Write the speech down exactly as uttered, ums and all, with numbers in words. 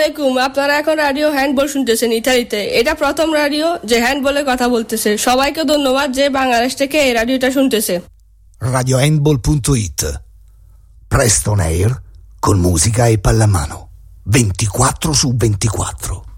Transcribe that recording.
আলাইকুম, আপনারা এখন রাডিও হ্যান্ডবল শুনতেছেন ইতালিতে। এটা প্রথম রাডিও যে হ্যান্ডবলে কথা বলতেছে। সবাইকে ধন্যবাদ যে বাংলাদেশ থেকে এই রাডিওটা শুনতেছে। radio handball punto it, presto on air con musica e pallamano ventiquattro su ventiquattro.